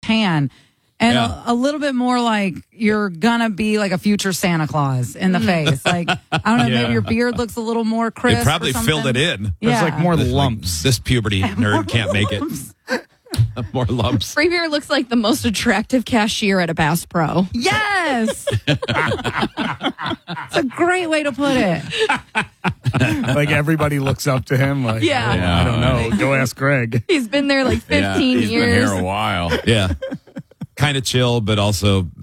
tan. And a little bit more like you're going to be like a future Santa Claus in the face. Like, I don't know, maybe your beard looks a little more crisp. They probably filled it in. There's like more lumps. This puberty nerd can't make it. More lumps. Free Beer looks like the most attractive cashier at a Bass Pro. Yes. It's a great way to put it. Like everybody looks up to him. Like, Yeah. I don't know. Go ask Greg. He's been there like 15 he's years. been here a while. Yeah. Kind of chill, but also